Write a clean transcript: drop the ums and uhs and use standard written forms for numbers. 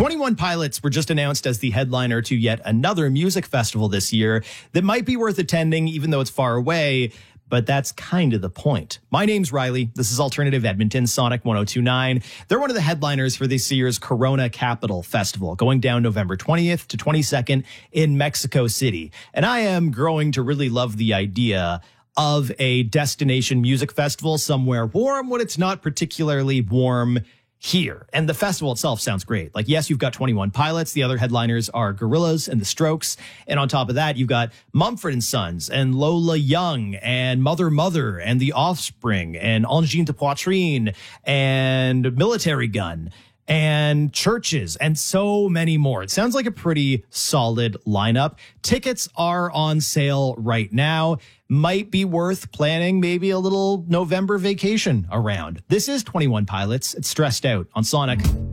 21 Pilots were just announced as the headliner to yet another music festival this year that might be worth attending, even though it's far away. But that's kind of the point. My name's Riley. This is Alternative Edmonton, Sonic 102.9. They're one of the headliners for this year's Corona Capital Festival, going down November 20th to 22nd in Mexico City. And I am growing to really love the idea of a destination music festival somewhere warm when it's not particularly warm here. And the festival itself sounds great. Like, yes, you've got 21 Pilots. The other headliners are Gorillaz and The Strokes. And on top of that, you've got Mumford & Sons and Lola Young and Mother and The Offspring and Angine de Poitrine and Military Gun and Churches and so many more. It sounds like a pretty solid lineup. Tickets are on sale right now. Might be worth planning maybe a little November vacation around. This is 21 Pilots. It's Stressed Out on Sonic.